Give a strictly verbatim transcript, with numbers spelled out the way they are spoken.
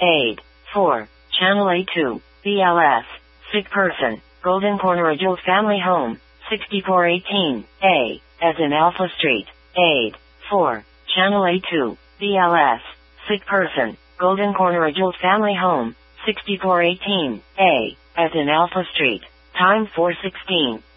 aid. four. Channel A two, B L S, sick person, Golden Corner Adult Family Home, sixty-four eighteen, A, as in Alpha Street, aid. four. Channel A two, B L S, sick person, Golden Corner Adult Family Home, sixty-four eighteen, A, as in Alpha Street, time four sixteen.